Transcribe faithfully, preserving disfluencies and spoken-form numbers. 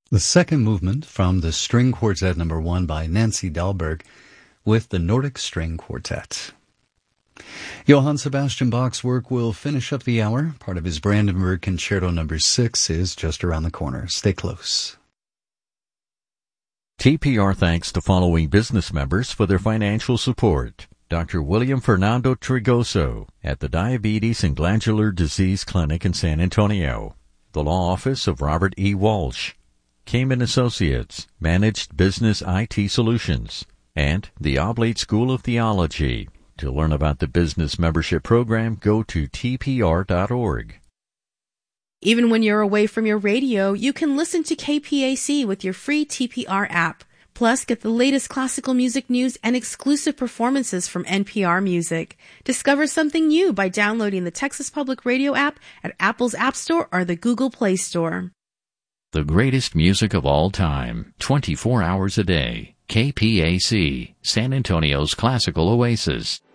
The second movement from the String Quartet number one by Nancy Dahlberg with the Nordic String Quartet. Johann Sebastian Bach's work will finish up the hour. Part of his Brandenburg Concerto number six is just around the corner. Stay close. T P R thanks the following business members for their financial support. Doctor William Fernando Trigoso at the Diabetes and Glandular Disease Clinic in San Antonio. The Law Office of Robert E. Walsh. Kamen Associates, Managed Business I T Solutions, and the Oblate School of Theology. To learn about the business membership program, go to T P R dot org. Even when you're away from your radio, you can listen to K P A C with your free T P R app. Plus, get the latest classical music news and exclusive performances from N P R Music. Discover something new by downloading the Texas Public Radio app at Apple's App Store or the Google Play Store. The greatest music of all time, twenty-four hours a day. K P A C, San Antonio's classical oasis.